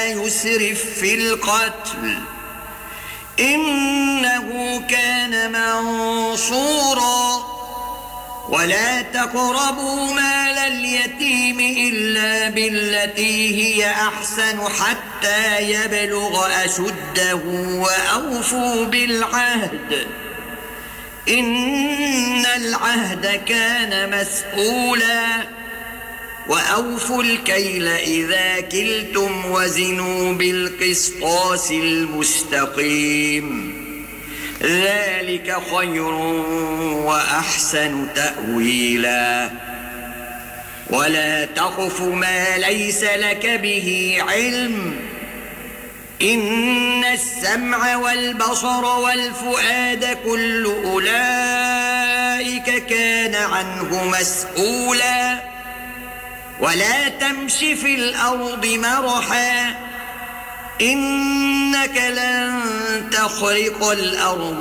يسرف في القتل إنه كان منصورا ولا تقربوا مال اليتيم إلا بالتي هي أحسن حتى يبلغ أشده وأوفوا بالعهد إن العهد كان مسؤولا وأوفوا الكيل إذا كلتم وزنوا بالقسطاس المستقيم ذلك خير وأحسن تأويلا ولا تقف ما ليس لك به علم إن السمع والبصر والفؤاد كل أولئك كان عنه مسؤولا ولا تمش في الأرض مرحا إنك لن تخرق الأرض